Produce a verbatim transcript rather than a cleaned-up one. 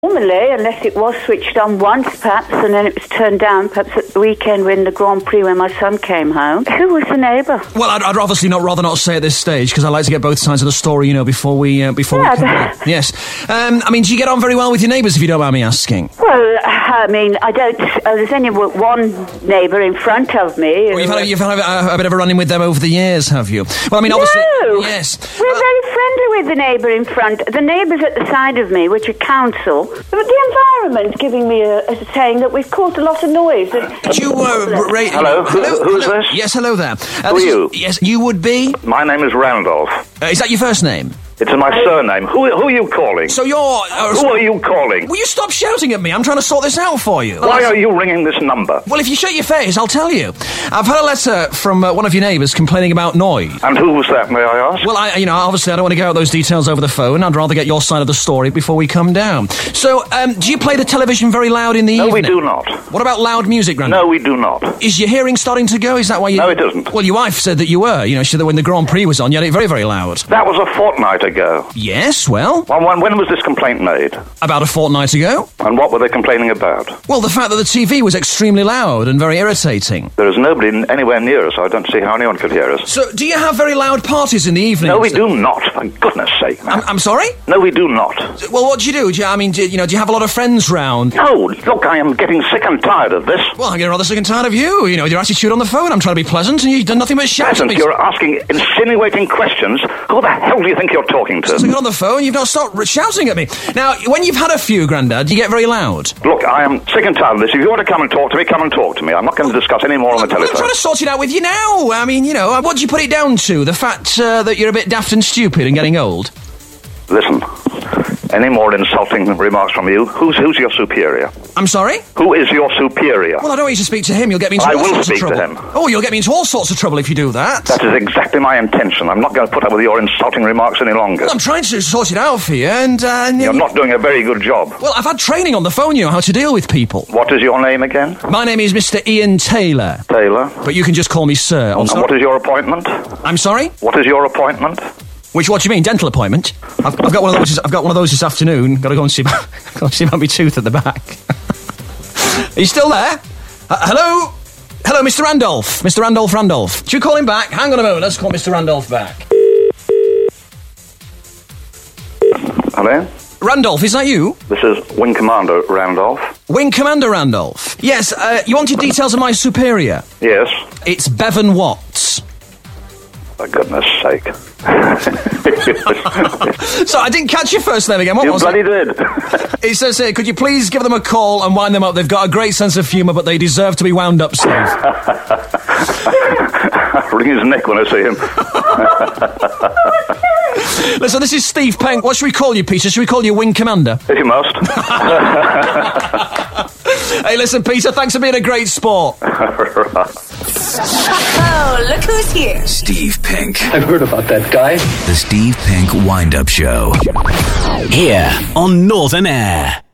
Normally, unless it was switched on once, perhaps, and then it was turned down, perhaps at the weekend when the Grand Prix, when my son came home. Who was the neighbour? Well, I'd, I'd obviously not rather not say at this stage, because I like to get both sides of the story, you know, before we uh, before yeah, we come back. Yes. Um, I mean, do you get on very well with your neighbours, if you don't mind me asking? Well, I mean, I don't... Uh, there's only one neighbour in front of me. Well, you've had, a, you've had a, a bit of a run-in with them over the years, have you? Well, I mean, obviously... No! Yes. We're uh, very friendly with the neighbour in front. The neighbours at the side of me, which are council, but the environment giving me a, a saying that we've caused a lot of noise. Could you, uh, ra- Hello? Who, hello? Who's hello? this? Yes, hello there. Uh, Who this are you? Is, yes, you would be? My name is Randolph. Uh, is that your first name? It's my surname. Who, who are you calling? So you're... Uh, Who are you calling? Will you stop shouting at me? I'm trying to sort this out for you. Why are you ringing this number? Well, if you shut your face, I'll tell you. I've had a letter from uh, one of your neighbours complaining about noise. And who was that, may I ask? Well, I, you know, obviously I don't want to get out those details over the phone. I'd rather get your side of the story before we come down. So, um, do you play the television very loud in the No, evening? we do not. What about loud music, Grandad? No, we do not. Is your hearing starting to go? Is that why you... No, it isn't. Well, your wife said that you were. You know, she said that when the Grand Prix was on, you had it very, very loud. That was a fortnight ago. Yes, well... Well, when, when was this complaint made? About a fortnight ago. And what were they complaining about? Well, the fact that the T V was extremely loud and very irritating. There is nobody n- anywhere near us, so I don't see how anyone could hear us. So, do you have very loud parties in the evening? No, we do not. For goodness sake, man. I'm, I'm sorry? No, we do not. Well, what do you do? do you, I mean, do, you know, do you have a lot of friends round? No, look, I am getting sick and tired of this. Well, I'm getting rather sick and tired of you. You know, your attitude on the phone. I'm trying to be pleasant, and you've done nothing but shout at Pleasant, me. you're asking insinuating questions. Who the hell do you think you're talking to? Since I got on the phone, you've not stopped r- shouting at me. Now, when you've had a few, Grandad, you get very loud. Look, I am sick and tired of this. If you want to come and talk to me, come and talk to me. I'm not going to discuss any more on the Well, I'm telephone. trying to sort it out with you now. I mean, you know, what do you put it down to? The fact uh, that you're a bit daft and stupid and getting old? Listen, any more insulting remarks from you? Who's who's your superior? I'm sorry? Who is your superior? Well, I don't want you to speak to him. You'll get me into I all will sorts speak of to trouble. him. Oh, you'll get me into all sorts of trouble if you do that. That is exactly my intention. I'm not going to put up with your insulting remarks any longer. Well, I'm trying to sort it out for you, and... Uh, and You're not doing a very good job. Well, I've had training on the phone, you know, how to deal with people. What is your name again? My name is Mister Ian Taylor. Taylor. But you can just call me Sir. I'm And sorry. what is your appointment? I'm sorry? What is your appointment? Which, what do you mean, dental appointment? I've, I've got one of those. I've got one of those this afternoon. Got to go and see. Got to see about my tooth at the back. Are you still there? Uh, hello, hello, Mister Randolph. Mister Randolph, Randolph. Should we call him back? Hang on a moment. Let's call Mister Randolph back. Hello? Randolph, is that you? This is Wing Commander Randolph. Wing Commander Randolph. Yes. Uh, you wanted details of my superior? Yes. It's Bevan Watts. For goodness sake. So I didn't catch your first name again. What You was bloody it? did. It says here, could you please give them a call and wind them up? They've got a great sense of humour, but they deserve to be wound up, Steve. Ring his neck when I see him. Listen, this is Steve Penk. What should we call you, Peter? Should we call you Wing Commander? If you must. Hey, listen, Peter, thanks for being a great sport. Oh, look who's here. Steve Pink. I've heard about that guy. The Steve Pink Wind-Up Show. Here on Northern Air.